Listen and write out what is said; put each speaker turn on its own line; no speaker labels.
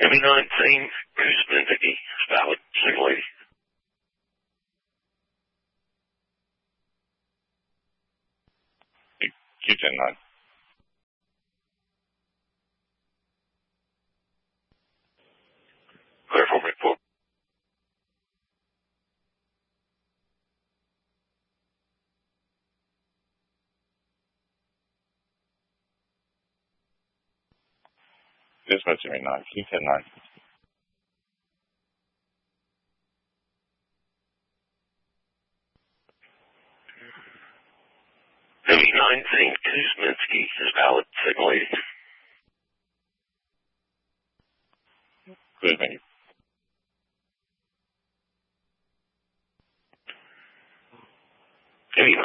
Heavy 19, Kuzminski, valid, single lady.
Q-10-9.
Clear for report.
Dispatch Jimmy 9, Q-10-9.
Heavy 19, Kuzminski, is valid, single lady.
Clear, thank you.
Heavy